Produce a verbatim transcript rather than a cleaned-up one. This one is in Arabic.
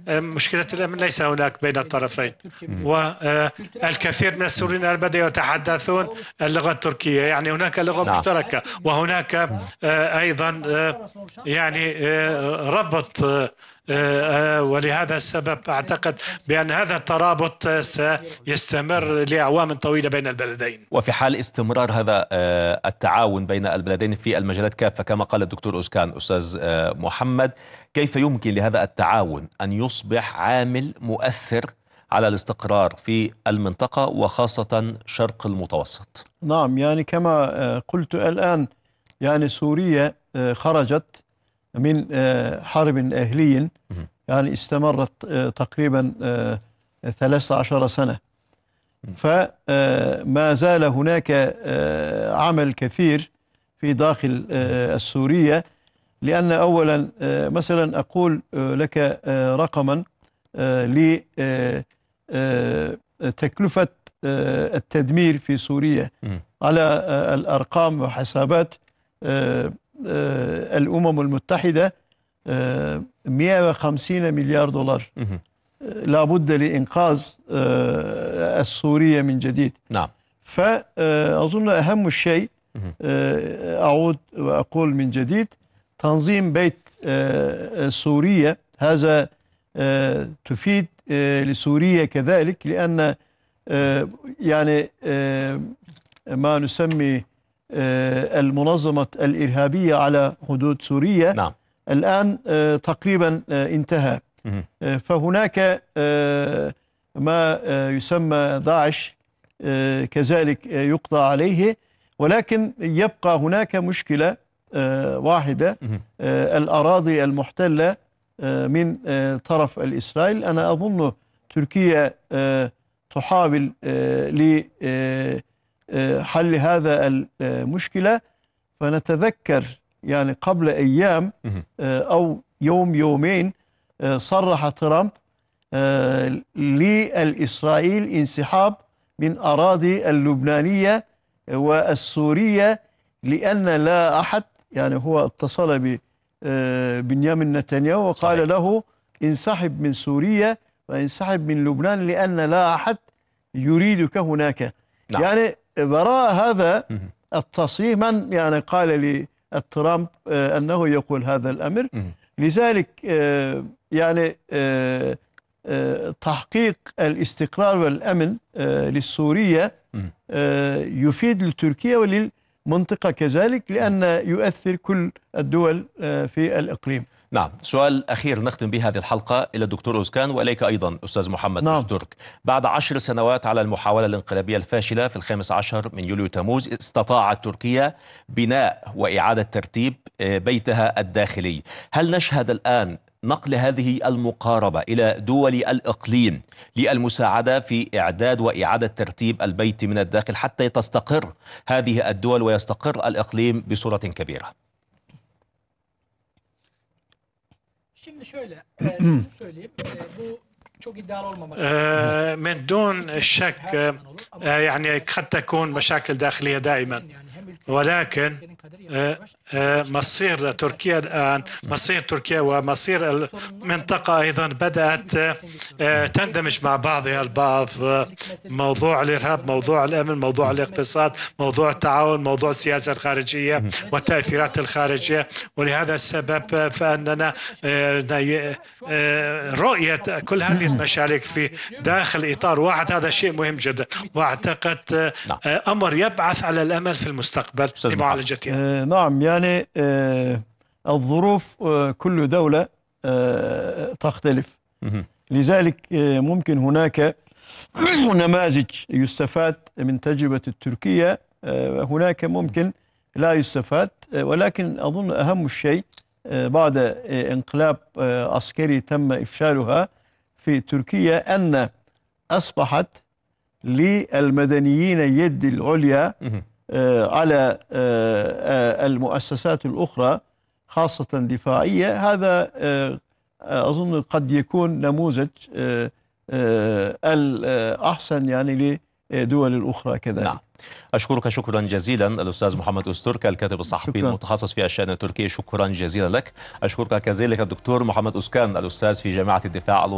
مشكلة الأمن ليس هناك بين الطرفين، والكثير من السوريين الآن بدأوا يتحدثون اللغة التركية، يعني هناك لغة مشتركة، وهناك أيضا يعني ربط، ولهذا السبب أعتقد بأن هذا الترابط سيستمر لأعوام طويلة بين البلدين. وفي حال استمرار هذا التعاون بين البلدين في المجالات كافة كما قال الدكتور أوسكان، أستاذ محمد، كيف يمكن لهذا التعاون أن يصبح عامل مؤثر على الاستقرار في المنطقة وخاصة شرق المتوسط؟ نعم، يعني كما قلت الآن، يعني سوريا خرجت من حرب أهلي يعني استمرت تقريبا ثلاث عشرة سنة، فما زال هناك عمل كثير في داخل السورية. لأن أولا مثلا أقول لك رقما لتكلفة التدمير في سوريا على الأرقام وحسابات الأمم المتحدة، مئة وخمسين مليار دولار لا بد لإنقاذ السورية من جديد. نعم. فأظن أهم الشيء، أعود وأقول من جديد، تنظيم بيت سوريا. هذا تفيد لسوريا كذلك، لأن يعني ما نسمي المنظمة الإرهابية على حدود سوريا نعم. الآن تقريبا انتهى. فهناك ما يسمى داعش كذلك يقضى عليه، ولكن يبقى هناك مشكلة واحدة، الأراضي المحتلة من طرف الإسرائيل. أنا أظن تركيا تحاول لحل هذا المشكلة. فنتذكر يعني قبل أيام أو يوم يومين صرح ترامب للإسرائيل انسحاب من أراضي اللبنانية والسورية، لأن لا أحد، يعني هو اتصل ببنيامين نتنياهو وقال صحيح. له انسحب من سوريا وانسحب من لبنان لأن لا أحد يريدك هناك. نعم. يعني وراء هذا التصريح من يعني قال لترامب أنه يقول هذا الأمر. لذلك يعني تحقيق الاستقرار والأمن للسورية يفيد لتركيا وللمنطقة كذلك، لأن يؤثر كل الدول في الإقليم. نعم. سؤال أخير نختم به هذه الحلقة إلى الدكتور أوسكان وإليك أيضا أستاذ محمد نعم. أوستورك. بعد عشر سنوات على المحاولة الانقلابية الفاشلة في الخامس عشر من يوليو تموز، استطاعت تركيا بناء وإعادة ترتيب بيتها الداخلي. هل نشهد الآن نقل هذه المقاربة إلى دول الإقليم للمساعدة في إعداد وإعادة ترتيب البيت من الداخل حتى تستقر هذه الدول ويستقر الإقليم بصورة كبيرة؟ Şimdi şöyle, şunu söyleyeyim, bu çok iddialı olmamak. من دون شك يعني قد تكون مشاكل داخلية دائما، ولكن مصير تركيا الآن، مصير تركيا ومصير المنطقة أيضا بدأت تندمج مع بعضها البعض. موضوع الإرهاب، موضوع الأمن، موضوع الاقتصاد، موضوع التعاون، موضوع السياسة الخارجية والتأثيرات الخارجية. ولهذا السبب فأننا رؤية كل هذه المشاريع في داخل إطار واحد هذا شيء مهم جدا، وأعتقد أمر يبعث على الأمل في المستقبل لمعالجتها. نعم، يعني الظروف كل دولة تختلف، لذلك ممكن هناك نماذج يستفاد من تجربة التركية، هناك ممكن لا يستفاد. ولكن أظن أهم الشيء بعد انقلاب عسكري تم إفشالها في تركيا أن أصبحت للمدنيين يد العليا على المؤسسات الأخرى خاصة دفاعية. هذا أظن قد يكون نموذج الأحسن يعني لدول الأخرى كذلك. نعم. أشكرك شكرا جزيلا الأستاذ محمد أوستورك، الكاتب الصحفي شكرا. المتخصص في الشأن التركي. شكرا جزيلا لك. أشكرك كذلك الدكتور محمد أوسكان، الأستاذ في جامعة الدفاع